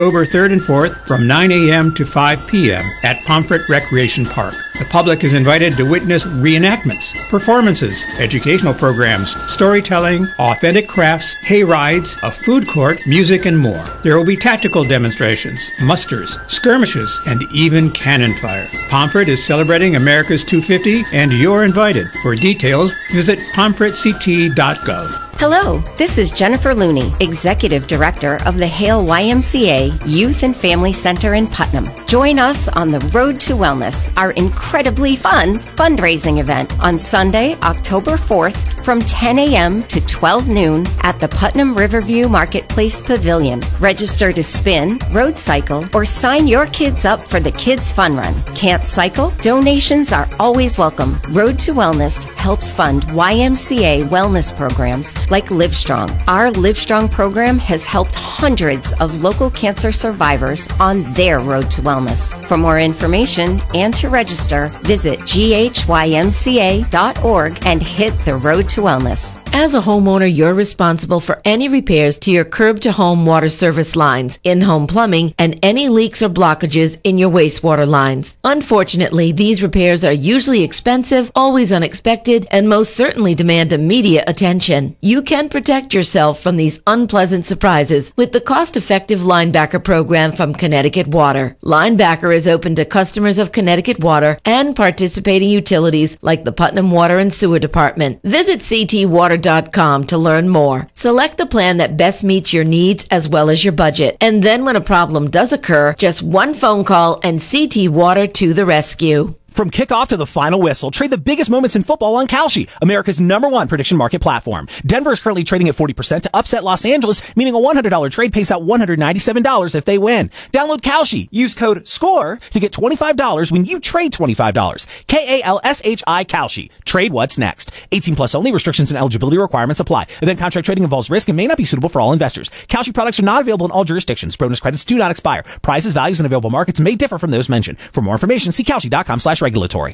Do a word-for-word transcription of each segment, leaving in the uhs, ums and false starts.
October third and fourth from nine a.m. to five p.m. at Pomfret Recreation Park. The public is invited to witness reenactments, performances, educational programs, storytelling, authentic crafts, hay rides, a food court, music, and more. There will be tactical demonstrations, musters, skirmishes, and even cannon fire. Pomfret is celebrating America's two fifty, and you're invited. For details, visit pomfret c t dot gov. Hello, this is Jennifer Looney, Executive Director of the Hale Y M C A Youth and Family Center in Putnam. Join us on the Road to Wellness, our incredibly fun fundraising event on Sunday, October fourth from ten a.m. to twelve noon at the Putnam Riverview Marketplace Pavilion. Register to spin, road cycle, or sign your kids up for the Kids Fun Run. Can't cycle? Donations are always welcome. Road to Wellness helps fund Y M C A wellness programs like Livestrong. Our Livestrong program has helped hundreds of local cancer survivors on their road to wellness. For more information and to register, visit g h y m c a dot org and hit the road to wellness. As a homeowner, you're responsible for any repairs to your curb-to-home water service lines, in-home plumbing, and any leaks or blockages in your wastewater lines. Unfortunately, these repairs are usually expensive, always unexpected, and most certainly demand immediate attention. You can protect yourself from these unpleasant surprises with the cost-effective Linebacker program from Connecticut Water. Linebacker is open to customers of Connecticut Water and participating utilities like the Putnam Water and Sewer Department. Visit c t water dot com to learn more. Select the plan that best meets your needs as well as your budget. And then when a problem does occur, just one phone call and C T Water to the rescue. From kickoff to the final whistle, trade the biggest moments in football on Kalshi, America's number one prediction market platform. Denver is currently trading at forty percent to upset Los Angeles, meaning a one hundred dollars trade pays out one hundred ninety-seven dollars if they win. Download Kalshi. Use code SCORE to get twenty-five dollars when you trade twenty-five dollars. K A L S H I Kalshi. Trade what's next. eighteen plus only. Restrictions and eligibility requirements apply. Event contract trading involves risk and may not be suitable for all investors. Kalshi products are not available in all jurisdictions. Bonus credits do not expire. Prices, values, and available markets may differ from those mentioned. For more information, see kalshi dot com slash regulatory.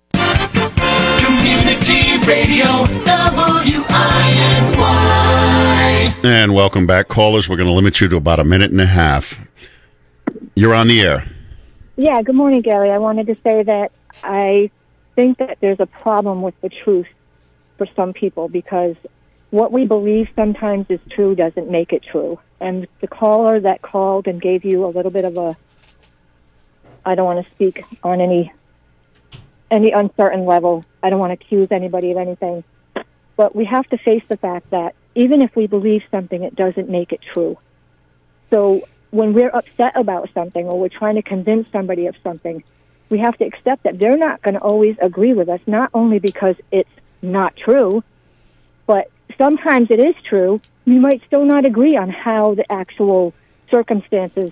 Community Radio, W I N Y. And welcome back, callers. We're going to limit you to about a minute and a half. You're on the air. Yeah, good morning, Gary. I wanted to say that I think that there's a problem with the truth for some people because what we believe sometimes is true doesn't make it true. And the caller that called and gave you a little bit of a, I don't want to speak on any any uncertain level. I don't want to accuse anybody of anything. But we have to face the fact that even if we believe something, it doesn't make it true. So when we're upset about something or we're trying to convince somebody of something, we have to accept that they're not going to always agree with us, not only because it's not true, but sometimes it is true. We might still not agree on how the actual circumstances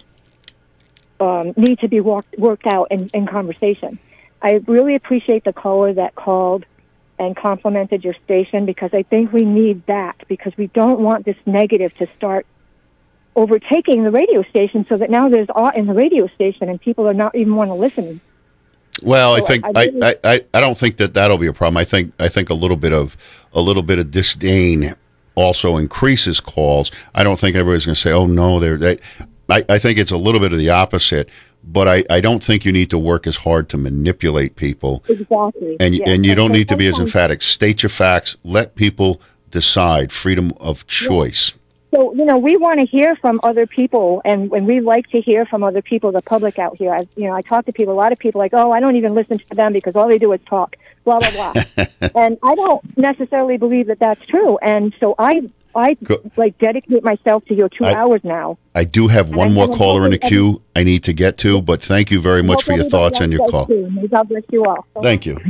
um, need to be walked, worked out in, in conversation. I really appreciate the caller that called and complimented your station because I think we need that because we don't want this negative to start overtaking the radio station so that now there's awe in the radio station and people are not even want to listen. Well, so I think I, I, really, I, I, I don't think that that'll be a problem. I think I think a little bit of a little bit of disdain also increases calls. I don't think everybody's going to say, "Oh no, they're." They, I, I think it's a little bit of the opposite. But I, I don't think you need to work as hard to manipulate people. Exactly. And, yeah. and you don't so need to be as emphatic. State your facts. Let people decide. Freedom of choice. Yeah. So, you know, we want to hear from other people, and, and we like to hear from other people, the public out here. I, you know, I talk to people, a lot of people like, oh, I don't even listen to them because all they do is talk, blah, blah, blah. And I don't necessarily believe that that's true. And so I... I Go. like dedicate myself to your two I, hours now. I do have one more caller in the queue I need to get to, but thank you very much for your thoughts and your call. May God bless you all. Thank you.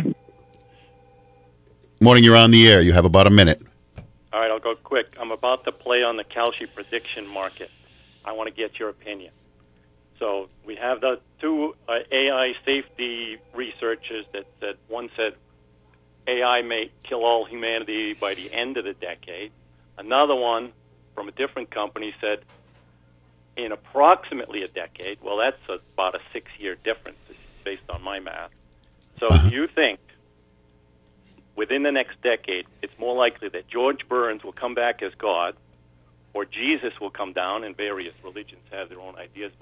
Morning, you're on the air. You have about a minute. All right, I'll go quick. I'm about to play on the Kalshi prediction market. I want to get your opinion. So we have the two uh, A I safety researchers that said, one said A I may kill all humanity by the end of the decade. Another one from a different company said in approximately a decade. Well, that's a, about a six-year difference based on my math. So uh-huh. do you think within the next decade it's more likely that George Burns will come back as God or Jesus will come down, and various religions have their own ideas